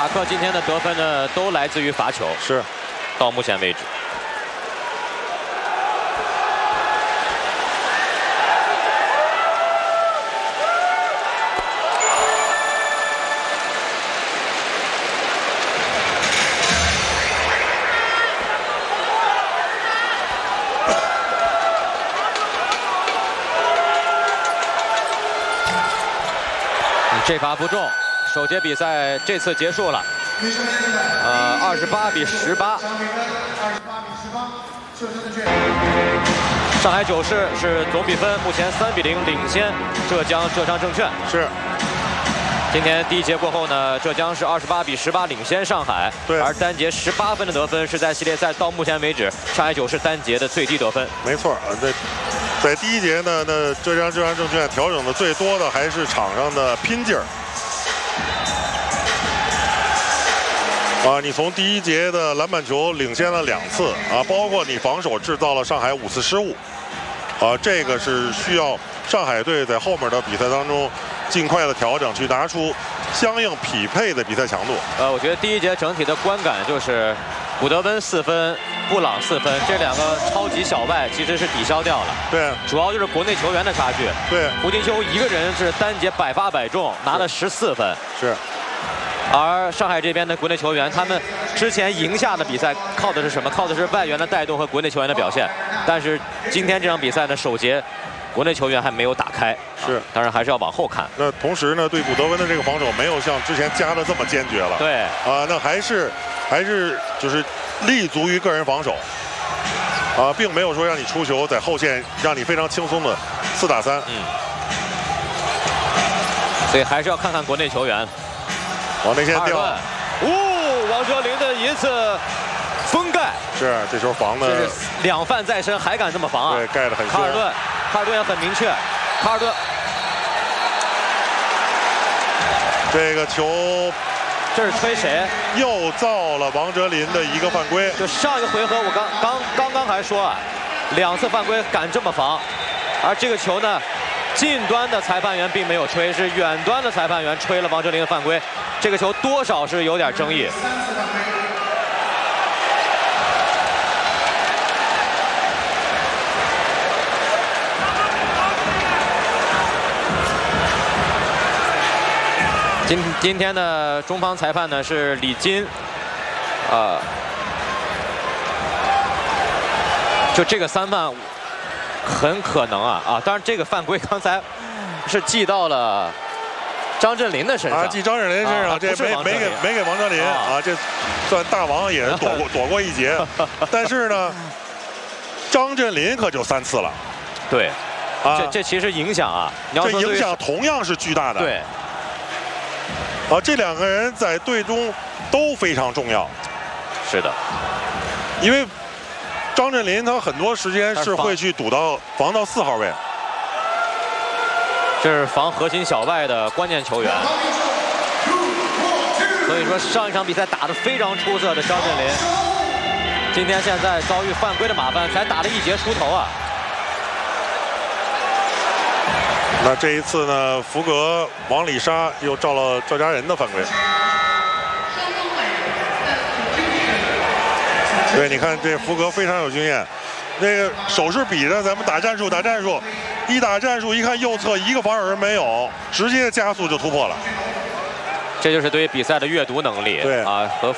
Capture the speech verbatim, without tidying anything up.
马克今天的得分呢，都来自于罚球。 是， 到目前为止。 这罚不中，首节比赛这次结束了。呃，二十八比十八。上海九市是总比分目前三比零领先浙江浙商证券。 是。 今天第一节过后呢，浙江是二十八比十八领先上海。 对。 而单节十八分的得分是在系列赛到目前为止上海九市单节的最低得分。 没错，这。 在第一节呢，那浙江浙商证券调整的最多的还是场上的拼劲儿啊！你从第一节的篮板球领先了两次啊，包括你防守制造了上海五次失误啊，这个是需要上海队在后面的比赛当中尽快的调整，去拿出相应匹配的比赛强度。 呃，我觉得第一节整体的观感就是古德温四分。 布朗四分，这两个超级小外其实是抵消掉了。 对， 主要就是国内球员的差距。 对， 胡金秋一个人是单节百发百中，拿了十四分。 是。 而上海这边的国内球员，他们之前赢下的比赛靠的是什么？靠的是外援的带动和国内球员的表现。但是今天这场比赛呢，首节国内球员还没有打开。 是， 啊、当然还是要往后看。 那同时呢，对古德温的这个防守没有像之前加的这么坚决了。 对。 啊，那还是还是就是。 立足于个人防守，啊，并没有说让你出球，在后线让你非常轻松的四打三。 嗯，所以还是要看看国内球员。 往内线掉， 哦，王哲林的一次封盖， 是这球防的， 这是两犯在身，还敢这么防啊？ 对，盖得很凶。 卡尔顿，卡尔顿也很明确，卡尔顿， 这个球。 这是吹谁？ 又造了王哲林的一个犯规。 就上一个回合，我刚刚刚刚还说啊，两次犯规敢这么防，而这个球呢，近端的裁判员并没有吹，是远端的裁判员吹了王哲林的犯规。这个球多少是有点争议。今今天的中方裁判呢是李金，啊、呃，就这个三犯很可能啊啊，当然这个犯规刚才是记到了张镇麟的身上， 啊，记张镇麟身上，啊、这没没给没给王哲林啊, 啊，这算大王也是躲过躲过一劫，但是呢，张镇麟可就三次了， 对， 啊， 这这其实影响啊，你要这影响同样是巨大的， 对。 啊，这两个人在队中都非常重要。 是的， 因为张镇麟他很多时间是会去堵到防到四号位， 这是防核心小外的关键球员。所以说上一场比赛打得非常出色的张镇麟，今天现在遭遇犯规的麻烦，才打了一节出头啊。 那这一次呢，福格往里杀，又照了赵家人的犯规。对，你看这福格非常有经验，那个手势比着咱们打战术，打战术，一打战术一看右侧一个防守人没有，直接加速就突破了。 这就是对于比赛的阅读能力。 对啊，和。